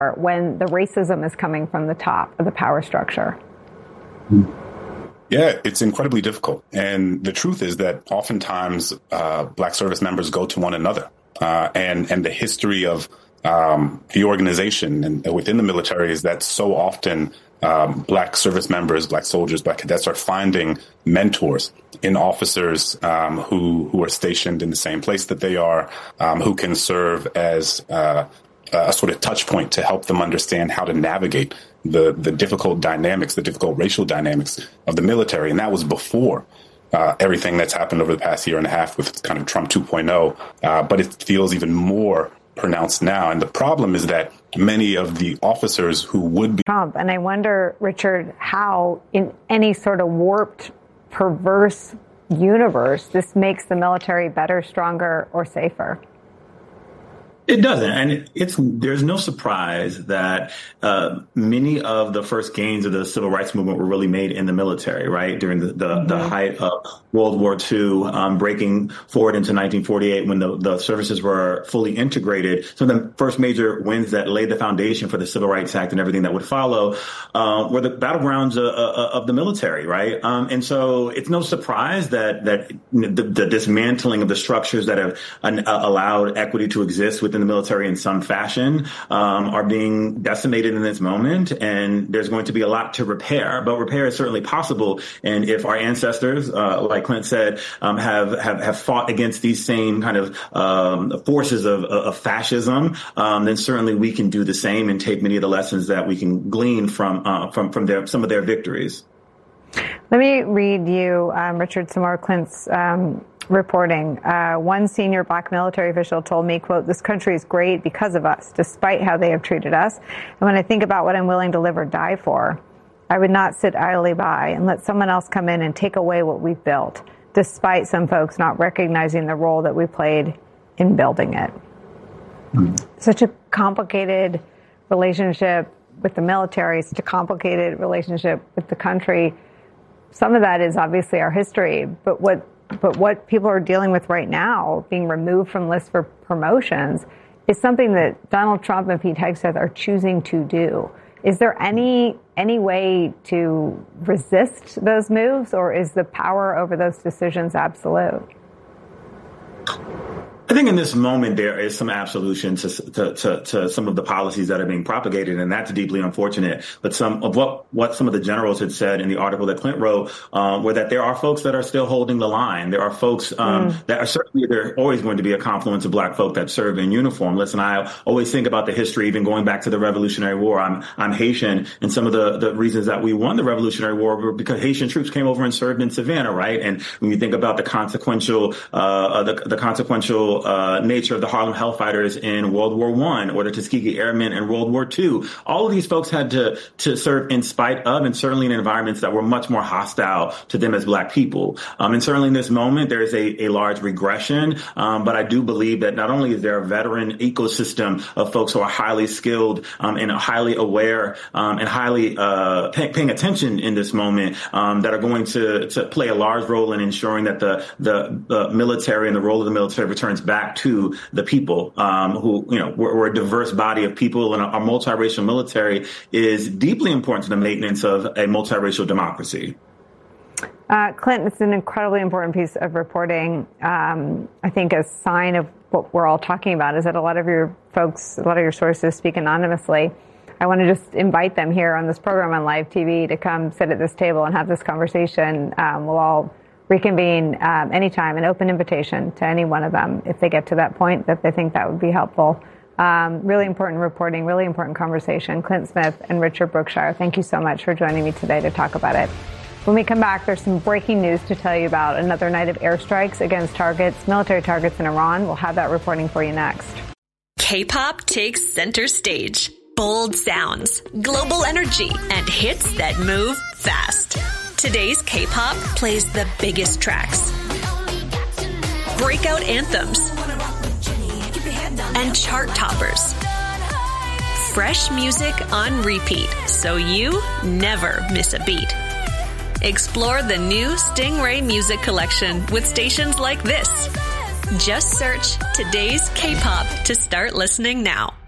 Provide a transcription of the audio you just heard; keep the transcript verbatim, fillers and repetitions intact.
when the racism is coming from the top of the power structure? Yeah, it's incredibly difficult. And the truth is that oftentimes uh, Black service members go to one another. Uh, and, and the history of um, the organization and within the military is that so often um, Black service members, Black soldiers, Black cadets are finding mentors in officers um, who, who are stationed in the same place that they are, um, who can serve as uh, a sort of touch point to help them understand how to navigate the, the difficult dynamics, the difficult racial dynamics of the military. And that was before uh, everything that's happened over the past year and a half with kind of Trump two point oh. Uh, but it feels even more pronounced now. And the problem is that many of the officers who would be Trump, and I wonder, Richard, how in any sort of warped, perverse universe, this makes the military better, stronger, or safer. It doesn't. And it's there's no surprise that uh, many of the first gains of the civil rights movement were really made in the military, right? During the, the, mm-hmm. the height of World War Two, um, breaking forward into nineteen forty-eight when the, the services were fully integrated. Some of the first major wins that laid the foundation for the Civil Rights Act and everything that would follow uh, were the battlegrounds uh, uh, of the military, right? Um, and so it's no surprise that that the, the dismantling of the structures that have uh, allowed equity to exist within the military in some fashion um, are being decimated in this moment, and there's going to be a lot to repair. But repair is certainly possible, and if our ancestors, uh, like Clint said, um, have, have have fought against these same kind of um, forces of, of fascism, um, then certainly we can do the same and take many of the lessons that we can glean from uh, from from their some of their victories. Let me read you, um, Richard, some more Clint's um, reporting. Uh, one senior Black military official told me, quote, "This country is great because of us, despite how they have treated us. And when I think about what I'm willing to live or die for, I would not sit idly by and let someone else come in and take away what we've built, despite some folks not recognizing the role that we played in building it." Mm-hmm. Such a complicated relationship with the military, such a complicated relationship with the country. Some of that is obviously our history, but what but what people are dealing with right now, being removed from lists for promotions, is something that Donald Trump and Pete Hegseth are choosing to do. Is there any any way to resist those moves, or is the power over those decisions absolute? I think in this moment, there is some absolution to, to, to, to some of the policies that are being propagated, and that's deeply unfortunate. But some of what, what some of the generals had said in the article that Clint wrote um, were that there are folks that are still holding the line. There are folks um, mm. that are certainly, there's always going to be a confluence of Black folk that serve in uniform. Listen, I always think about the history, even going back to the Revolutionary War. I'm, I'm Haitian, and some of the, the reasons that we won the Revolutionary War were because Haitian troops came over and served in Savannah, right? And when you think about the consequential, uh, the, the consequential Uh, nature of the Harlem Hellfighters in World War One or the Tuskegee Airmen in World War Two. All of these folks had to to serve in spite of, and certainly in environments that were much more hostile to them as Black people. Um, and certainly in this moment, there is a, a large regression. Um, but I do believe that not only is there a veteran ecosystem of folks who are highly skilled um, and highly aware um, and highly uh, pay, paying attention in this moment um, that are going to, to play a large role in ensuring that the, the, the military and the role of the military returns back to the people um, who, you know, we're, we're a diverse body of people, and our multiracial military is deeply important to the maintenance of a multiracial democracy. Uh, Clint, it's an incredibly important piece of reporting. Um, I think a sign of what we're all talking about is that a lot of your folks, a lot of your sources speak anonymously. I want to just invite them here on this program on live T V to come sit at this table and have this conversation. Um, we'll all reconvene um, anytime, an open invitation to any one of them if they get to that point that they think that would be helpful. Um, really important reporting, really important conversation. Clint Smith and Richard Brookshire, thank you so much for joining me today to talk about it. When we come back, there's some breaking news to tell you about. Another night of airstrikes against targets, military targets in Iran. We'll have that reporting for you next. K-pop takes center stage. Bold sounds, global energy, and hits that move fast. Today's K-pop plays the biggest tracks, breakout anthems, and chart toppers. Fresh music on repeat, so you never miss a beat. Explore the new Stingray Music Collection with stations like this. Just search Today's K-pop to start listening now.